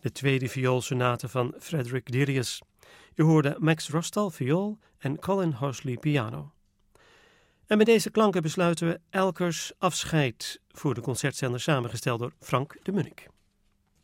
de tweede vioolsonate van Frederick Delius. U hoorde Max Rostal viool en Colin Horsley piano. En met deze klanken besluiten we Elkers Afscheid voor de concertzender samengesteld door Frank de Munnik.